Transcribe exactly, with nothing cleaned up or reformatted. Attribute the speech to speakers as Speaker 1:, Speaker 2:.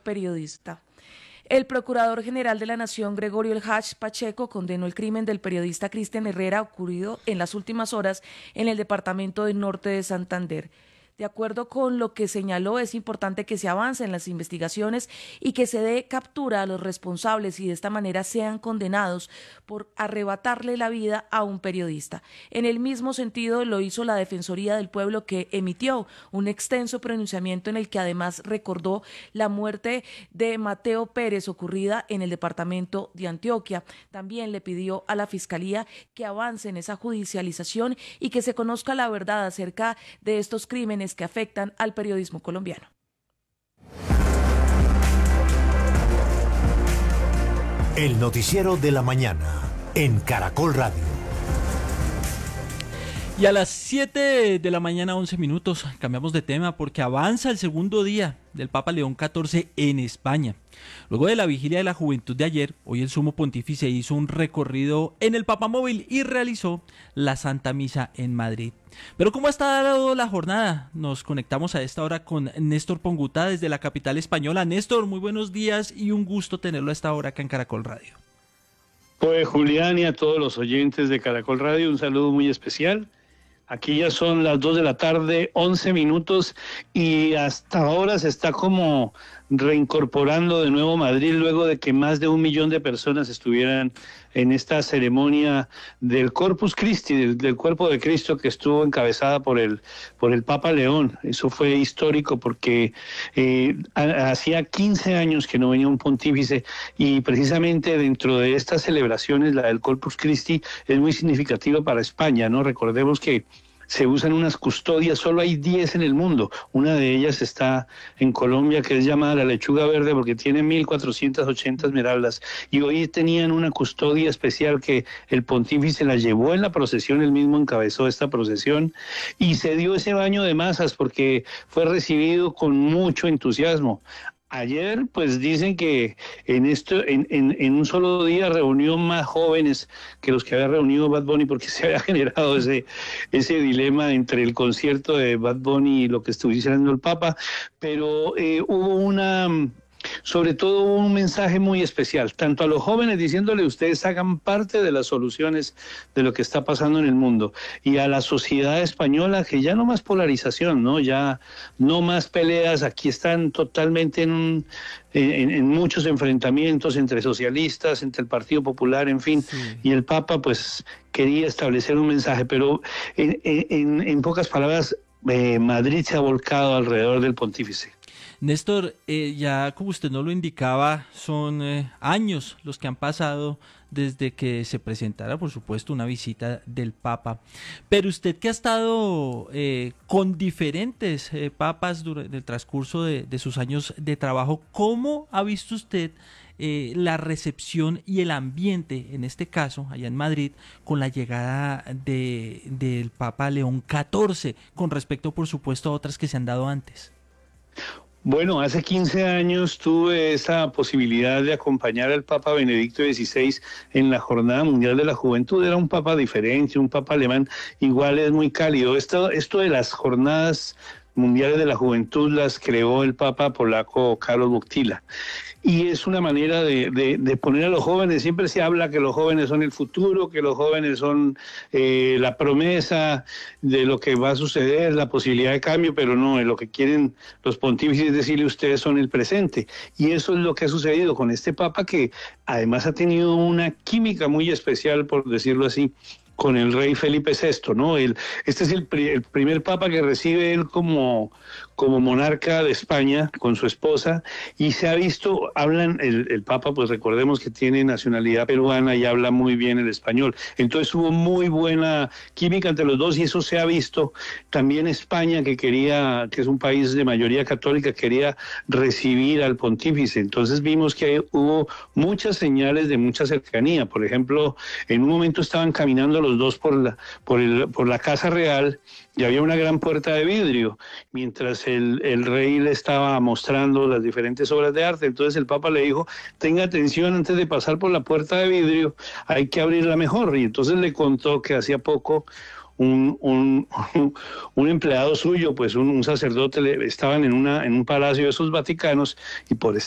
Speaker 1: periodista. El Procurador General de la Nación, Gregorio El Hach Pacheco, condenó el crimen del periodista Cristian Herrera ocurrido en las últimas horas en el departamento del Norte de Santander. De acuerdo con lo que señaló, es importante que se avance en las investigaciones y que se dé captura a los responsables y de esta manera sean condenados por arrebatarle la vida a un periodista. En el mismo sentido lo hizo la Defensoría del Pueblo, que emitió un extenso pronunciamiento en el que además recordó la muerte de Mateo Pérez ocurrida en el departamento de Antioquia. También le pidió a la Fiscalía que avance en esa judicialización y que se conozca la verdad acerca de estos crímenes que afectan al periodismo colombiano.
Speaker 2: El noticiero de la mañana en Caracol Radio.
Speaker 3: Y a las siete de la mañana, once minutos, cambiamos de tema porque avanza el segundo día del Papa León catorce en España. Luego de la vigilia de la juventud de ayer, hoy el Sumo Pontífice hizo un recorrido en el Papamóvil y realizó la Santa Misa en Madrid. Pero ¿cómo ha estado la jornada? Nos conectamos a esta hora con Néstor Ponguta desde la capital española. Néstor, muy buenos días y un gusto tenerlo a esta hora acá en Caracol Radio.
Speaker 4: Pues Julián y a todos los oyentes de Caracol Radio, un saludo muy especial. Aquí ya son las dos de la tarde, once minutos, y hasta ahora se está como reincorporando de nuevo Madrid luego de que más de un millón de personas estuvieran en esta ceremonia del Corpus Christi, del, del cuerpo de Cristo, que estuvo encabezada por el, por el Papa León. Eso fue histórico porque eh, hacía quince años que no venía un pontífice, y precisamente dentro de estas celebraciones, la del Corpus Christi es muy significativa para España, ¿no? Recordemos que se usan unas custodias, solo hay diez en el mundo. Una de ellas está en Colombia, que es llamada la lechuga verde, porque tiene mil cuatrocientas ochenta esmeraldas. Y hoy tenían una custodia especial que el pontífice la llevó en la procesión, él mismo encabezó esta procesión, y se dio ese baño de masas porque fue recibido con mucho entusiasmo. Ayer, pues dicen que en esto, en, en, en un solo día reunió más jóvenes que los que había reunido Bad Bunny, porque se había generado ese, ese dilema entre el concierto de Bad Bunny y lo que estuviese haciendo el Papa, pero eh, hubo una... sobre todo un mensaje muy especial, tanto a los jóvenes diciéndole ustedes hagan parte de las soluciones de lo que está pasando en el mundo, y a la sociedad española que ya no más polarización, no ya no más peleas, aquí están totalmente en, un, en, en muchos enfrentamientos entre socialistas, entre el Partido Popular, en fin, sí. Y el Papa pues quería establecer un mensaje, pero en, en, en pocas palabras, eh, Madrid se ha volcado alrededor del pontífice.
Speaker 3: Néstor, eh, ya como usted nos lo indicaba, son eh, años los que han pasado desde que se presentara, por supuesto, una visita del Papa. Pero usted que ha estado eh, con diferentes eh, papas durante el transcurso de, de sus años de trabajo, ¿cómo ha visto usted eh, la recepción y el ambiente, en este caso, allá en Madrid, con la llegada de, del Papa León catorce, con respecto, por supuesto, a otras que se han dado antes?
Speaker 4: Bueno, hace quince años tuve esa posibilidad de acompañar al Papa Benedicto dieciséis en la Jornada Mundial de la Juventud. Era un papa diferente, un papa alemán, igual es muy cálido. Esto, esto de las Jornadas Mundiales de la Juventud las creó el Papa polaco Karol Wojtyla. Y es una manera de, de, de poner a los jóvenes, siempre se habla que los jóvenes son el futuro, que los jóvenes son eh, la promesa de lo que va a suceder, la posibilidad de cambio, pero no, lo que quieren los pontífices es decirle ustedes son el presente. Y eso es lo que ha sucedido con este Papa, que además ha tenido una química muy especial, por decirlo así, con el rey Felipe sexto, ¿no? El, este es el, el primer papa que recibe él como, como monarca de España, con su esposa, y se ha visto, hablan, el, el papa, pues recordemos que tiene nacionalidad peruana y habla muy bien el español, entonces hubo muy buena química entre los dos, y eso se ha visto. También España, que quería, que es un país de mayoría católica, quería recibir al pontífice, entonces vimos que hubo muchas señales de mucha cercanía. Por ejemplo, en un momento estaban caminando los dos por la, por el, por la Casa Real, y había una gran puerta de vidrio, mientras el, el rey le estaba mostrando las diferentes obras de arte. Entonces el Papa le dijo, tenga atención antes de pasar por la puerta de vidrio, hay que abrirla mejor. Y entonces le contó que hacía poco un, un, un empleado suyo, pues un, un sacerdote, le, estaban en, una, en un palacio de esos vaticanos, y por